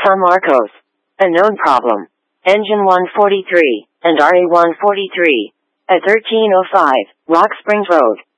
San Marcos. A known problem. Engine 143 and RA 143 at 1305 Rock Springs Road.